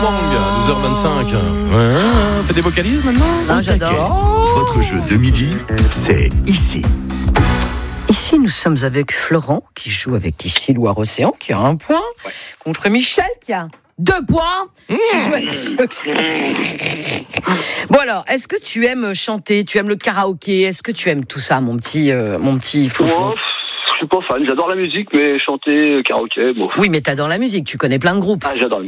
Bang, 12h25. Ouais, fais des vocalises maintenant? Ah, j'adore. Votre jeu de midi, c'est ici. Ici, nous sommes avec Florent, qui joue avec ici Loire-Océan, qui a 1 point, contre Michel, qui a 2 points, qui joue avec ici Océan. Bon alors, est-ce que tu aimes chanter, tu aimes le karaoké, est-ce que tu aimes tout ça, mon petit foufou? Moi, je suis pas fan, j'adore la musique, mais chanter, karaoké, bon. Oui, mais t'adores la musique, tu connais plein de groupes. Ah, j'adore